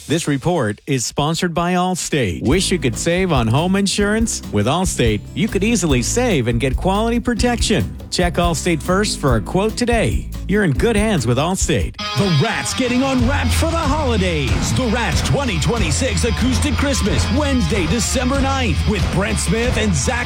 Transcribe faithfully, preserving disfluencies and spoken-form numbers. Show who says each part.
Speaker 1: This report is sponsored by Allstate. Wish you could save on home insurance? With Allstate, you could easily save and get quality protection. Check Allstate first for a quote today. You're in good hands with Allstate.
Speaker 2: The Rat's getting unwrapped for the holidays. The Rat's twenty twenty-six Acoustic Christmas, Wednesday, December ninth, with Brent Smith and Zach